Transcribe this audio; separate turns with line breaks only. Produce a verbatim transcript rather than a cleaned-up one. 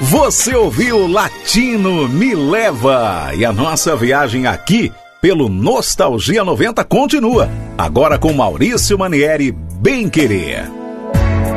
Você ouviu Latino Me Leva. E a nossa viagem aqui pelo Nostalgia noventa continua. Agora com Maurício Manieri, Bem Querer.